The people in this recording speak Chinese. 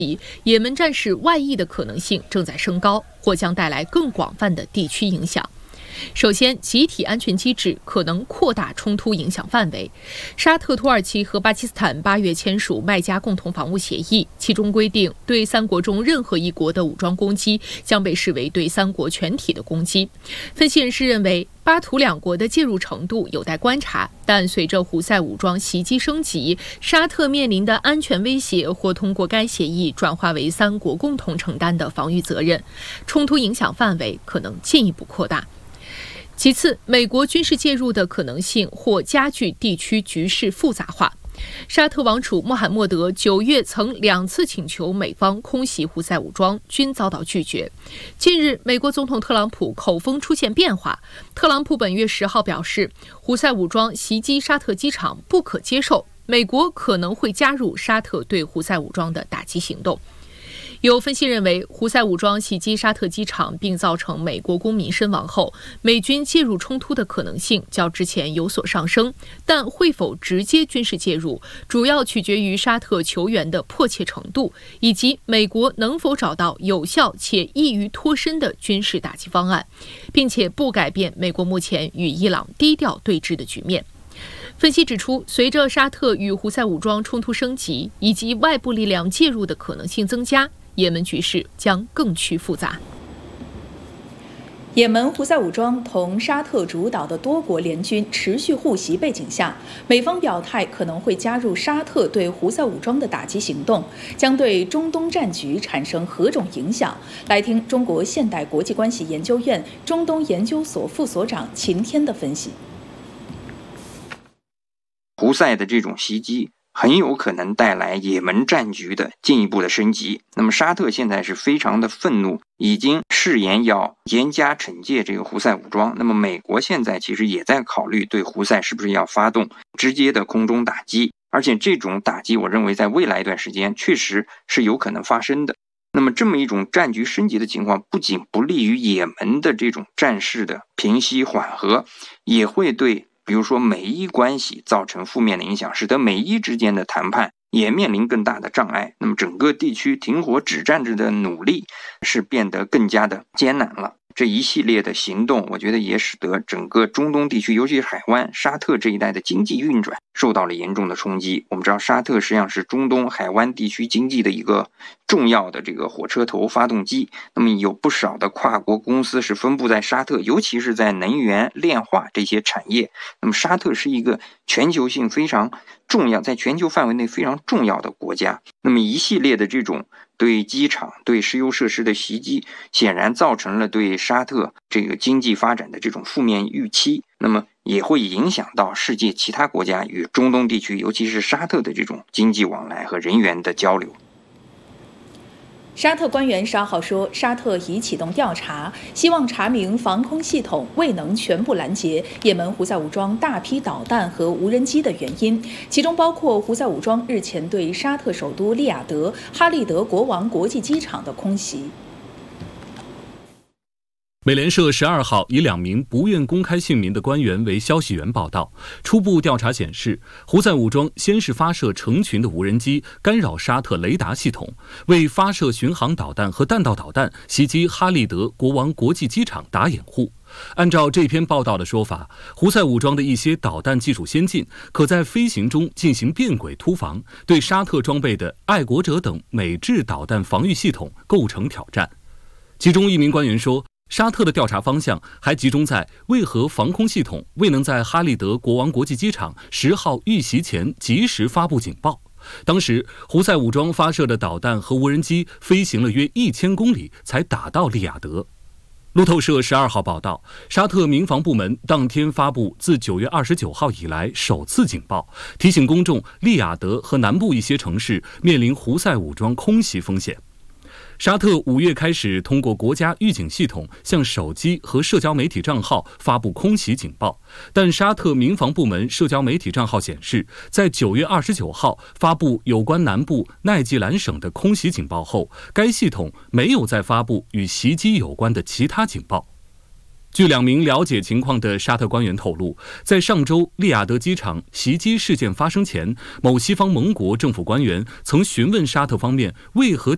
也门战事外溢的可能性正在升高，或将带来更广泛的地区影响。首先，集体安全机制可能扩大冲突影响范围。沙特、土耳其和巴基斯坦8月签署麦加共同防务协议，其中规定，对三国中任何一国的武装攻击将被视为对三国全体的攻击。分析人士认为，巴土两国的介入程度有待观察，但随着胡塞武装袭击升级，沙特面临的安全威胁或通过该协议转化为三国共同承担的防御责任，冲突影响范围可能进一步扩大。其次，美国军事介入的可能性或加剧地区局势复杂化。沙特王储穆罕默德9月曾2次请求美方空袭胡塞武装，均遭到拒绝。近日，美国总统特朗普口风出现变化。特朗普本月10号表示，胡塞武装袭击沙特机场不可接受，美国可能会加入沙特对胡塞武装的打击行动。有分析认为，胡塞武装袭击沙特机场并造成美国公民身亡后，美军介入冲突的可能性较之前有所上升，但会否直接军事介入，主要取决于沙特求援的迫切程度，以及美国能否找到有效且易于脱身的军事打击方案，并且不改变美国目前与伊朗低调对峙的局面。分析指出，随着沙特与胡塞武装冲突升级，以及外部力量介入的可能性增加，也门局势将更趋复杂。 也门胡塞武装同沙特主导的多国联军持续互袭背景下，美方表态可能会加入沙特对胡塞武装的打击行动，将对中东战局产生何种影响？来听中国现代国际关系研究院中东研究所副所长秦天的分析。 胡塞的这种袭击很有可能带来也门战局的进一步的升级。那么沙特现在是非常的愤怒，已经誓言要严加惩戒这个胡塞武装。那么美国现在其实也在考虑对胡塞是不是要发动直接的空中打击，而且这种打击我认为在未来一段时间确实是有可能发生的。那么这么一种战局升级的情况，不仅不利于也门的这种战事的平息缓和，也会对比如说美伊关系造成负面的影响，使得美伊之间的谈判也面临更大的障碍。那么整个地区停火止战的努力是变得更加的艰难了。这一系列的行动，我觉得也使得整个中东地区，尤其是海湾、沙特这一带的经济运转受到了严重的冲击。我们知道，沙特实际上是中东海湾地区经济的一个重要的这个火车头发动机。那么有不少的跨国公司是分布在沙特，尤其是在能源、炼化这些产业。那么沙特是一个全球性非常重要，在全球范围内非常重要的国家。那么一系列的这种对机场、对石油设施的袭击，显然造成了对沙特这个经济发展的这种负面预期，那么也会影响到世界其他国家与中东地区，尤其是沙特的这种经济往来和人员的交流。 沙特官员10号说，沙特已启动调查，希望查明防空系统未能全部拦截也门胡塞武装大批导弹和无人机的原因，其中包括胡塞武装日前对沙特首都利雅得哈利德国王国际机场的空袭。 美联社12号以2名不愿公开姓名的官员为消息源报道，初步调查显示，胡塞武装先是发射成群的无人机干扰沙特雷达系统，为发射巡航导弹和弹道导弹袭击哈利德国王国际机场打掩护。按照这篇报道的说法，胡塞武装的一些导弹技术先进，可在飞行中进行变轨突防，对沙特装备的爱国者等美制导弹防御系统构成挑战。其中一名官员说，沙特的调查方向还集中在为何防空系统未能在哈利德国王国际机场10号遇袭前及时发布警报。当时胡塞武装发射的导弹和无人机飞行了约1000公里才打到利雅得。路透社12号报道，沙特民防部门当天发布自9月29号以来首次警报，提醒公众利雅得和南部一些城市面临胡塞武装空袭风险。沙特5月开始通过国家预警系统向手机和社交媒体账号发布空袭警报，但沙特民防部门社交媒体账号显示，在9月29号发布有关南部奈季兰省的空袭警报后，该系统没有再发布与袭击有关的其他警报。据2名了解情况的沙特官员透露，在上周利雅得机场袭击事件发生前，某西方盟国政府官员曾询问沙特方面为何